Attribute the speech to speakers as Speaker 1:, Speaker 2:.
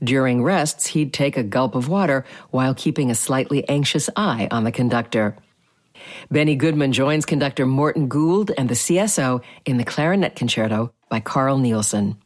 Speaker 1: During rests, he'd take a gulp of water while keeping a slightly anxious eye on the conductor. Benny Goodman joins conductor Morton Gould and the CSO in the Clarinet Concerto by Carl Nielsen.